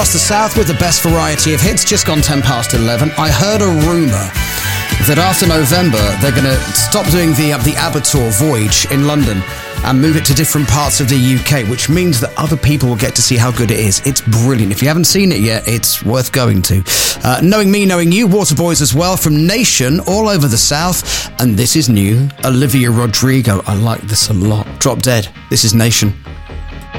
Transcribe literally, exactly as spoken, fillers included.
Across the south with the best variety of hits, just gone ten past eleven. I heard a rumour that after November they're going to stop doing the, uh, the Abertour Voyage in London and move it to different parts of the U K, which means that other people will get to see how good it is. It's brilliant. If you haven't seen it yet, it's worth going to. Uh, knowing me, knowing you, Waterboys as well, from Nation, all over the south. And this is new, Olivia Rodrigo. I like this a lot. Drop Dead. This is Nation.